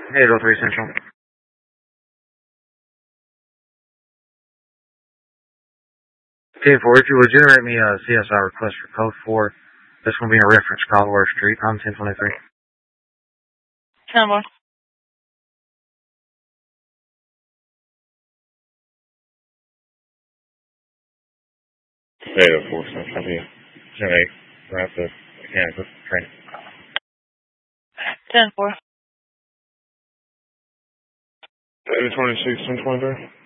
803 Central. 10-4, if you would generate me a CSI request for code 4, this will be a reference Caldwell Street on 1023. 10-4. Potato Force, I'm trying to generate the mechanical training. 10-4. 26, 1023.